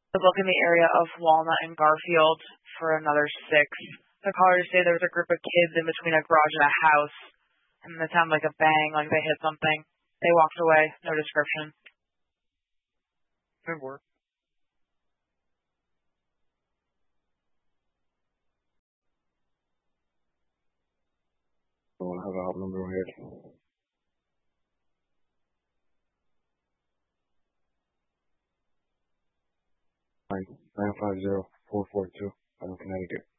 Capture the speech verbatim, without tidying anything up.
to look in the area of Walnut and Garfield for another six. The callers say there was a group of kids in between a garage and a house, and it sounded like a bang, like they hit something. They walked away. No description. Good work. I want to have a help number right here. Nine nine five zero four four two. I'm in Connecticut.